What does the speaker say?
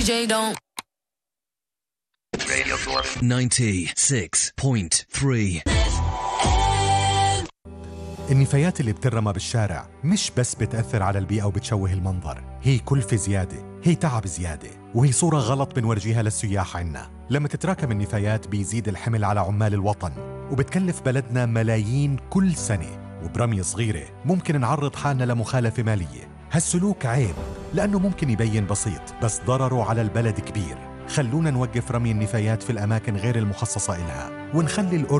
DJ don't. Radio 96.3. النفايات اللي بترمى بالشارع مش بس بتأثر على البيئة وبتشوه المنظر، هي كلفة زيادة، هي تعب زيادة، وهي صورة غلط بنورجيها للسياح عنا. لما تتراكم النفايات بيزيد الحمل على عمال الوطن، وبتكلف بلدنا ملايين كل سنة، وبرمية صغيرة ممكن نعرض حالنا لمخالفة مالية. هالسلوك عيب لأنه ممكن يبين بسيط بس ضرره على البلد كبير. خلونا نوقف رمي النفايات في الأماكن غير المخصصة إلها، ونخلي